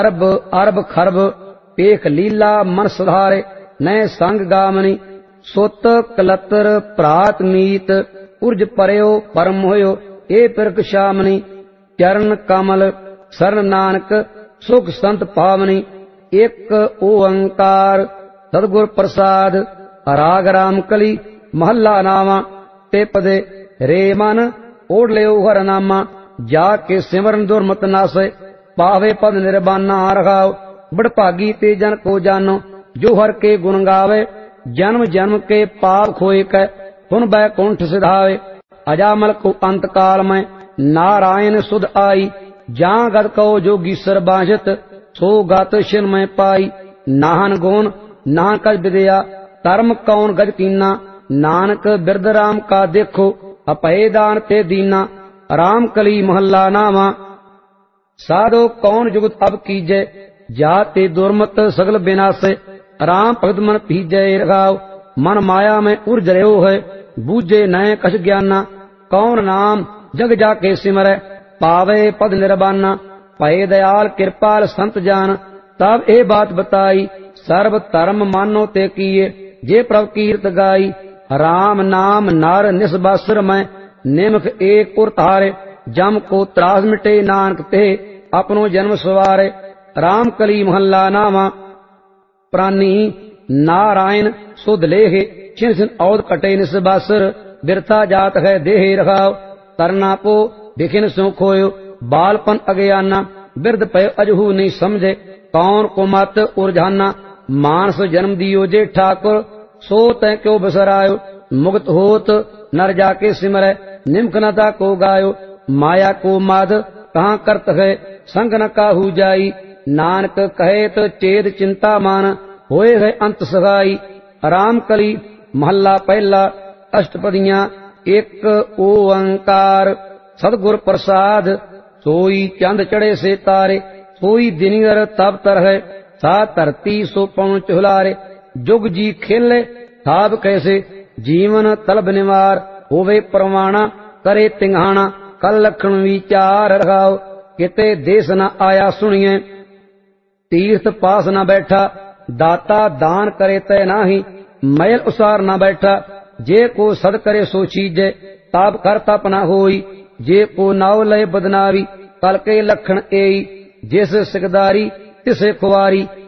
अरब अरब खरब पेख लीला मन सुधारे नए संग गामनी सुत कलतर प्रात मीत उर्ज परयो परम होयो ए पिरक शामनी चरण कमल शरण नानक सुख संत पावनी एक ओंकार सतगुर प्रसाद राग राम कली महला नावा ते पदे रे मन ओढ़ ले हर नामा जाके सिमरन दुर्मत नासे पावे पद निर्बाना रखाओ बड़भागी ते जन को जानो जो हर के गुण गावे जन्म जन्म के पाप खोए कै पुन बैकुंठ सिधावे अजामल को अंत काल में नारायण सुध आई जहाँ गत कहो जोगीसर बांझत सो गत शिन में पाई नाहन गुण नाहन कज विद्या धर्म कौन गज कीना नानक बिरद राम का देखो अपहे दान ते दीना राम कली महला नावा साधो कौन जुगत अब कीजे जाते दुर्मत सगल विनाशे राम भगत मन पीजे रखाओ मन माया में उर्ज रहो है बूझे नए कछ ज्ञाना कौन नाम जग जाके सिमरै पावे पद निर्बाना भय दयाल कृपाल संत जान तब ए बात बताई सर्व धर्म मानो ते किए जे प्रभ कीर्त गाई राम नाम नार निस्बासुर में निमख एक उर तारे जम को त्रास मिटे नानक ते अपनो जन्म सवारे राम कली महला नावा प्राणी नारायण सुध लेह छिन छिन औद कटे निस्बासुर बिरथा जात है देह रखाओ तरना पो दिखिन सो खोयो बालपन अज्ञाना बिरद पे अजहू नहीं समझे कौन को मत उर्जाना मानस जन्म दियो जे ठाकुर सो तै क्यों बसरायो मुक्त होत नर जाके सिमरै निमखनता को गायो माया को माद कहाँ करत है संग न काहू जाई नानक कहे तो चेत चिंता मान होए है अंत सगाई राम कली महला पहला अष्टपदियां एक ओंकार सतगुर प्रसाद सोई चंद चढ़े से तारे सोई दिनिगर तब तरह सा धरती सो पहुंच हुलारे जुग जी खेले साब कैसे जीवन तलब निवार होवे परवाना करे तिंघाना कल लखन विचार रखाओ किते देश न आया सुनिए तीर्थ पास न बैठा दाता दान करे तय नाही मैल उसार न बैठा जे को सद करे सो चीजे ताप कर तप न होई जे को नाव लय बदनावी कल के लखन एई जिस सिकदारी तिसे खुआरी